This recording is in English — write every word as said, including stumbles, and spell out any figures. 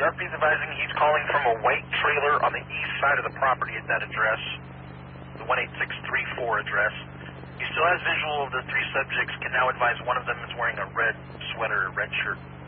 Sharpie's advising he's calling from a white trailer on the east side of the property at that address, the one eight six three four address. He still has visual of the three subjects, can now advise one of them is wearing a red sweater, red shirt.